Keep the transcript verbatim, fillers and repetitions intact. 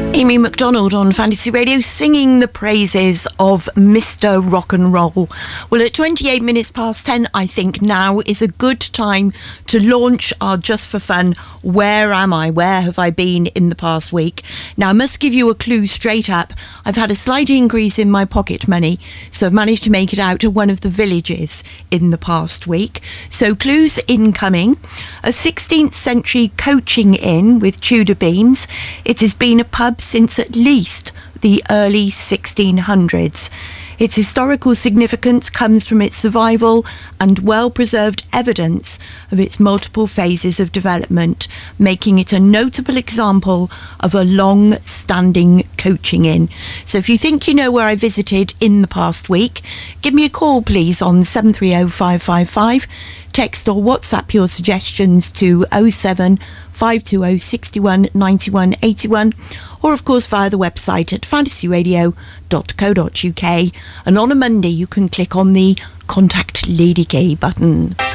Amy McDonald on Fantasy Radio singing the praises of Mister Rock and Roll. Well, at twenty-eight minutes past ten, I think now is a good time to launch our Just for Fun Where Am I? Where have I been in the past week? Now, I must give you a clue straight up. I've had a slight increase in my pocket money, so I've managed to make it out to one of the villages in the past week. So clues incoming. A sixteenth century coaching inn with Tudor beams. It has been a pub since at least the early sixteen hundreds. Its historical significance comes from its survival and well-preserved evidence of its multiple phases of development, making it a notable example of a long-standing coaching inn. So if you think you know where I visited in the past week, give me a call please on seven three oh five five five. Text or WhatsApp your suggestions to oh seven five two oh six one nine one eight one, or of course via the website at fantasy radio dot co dot uk, and on a Monday you can click on the Contact Lady K button.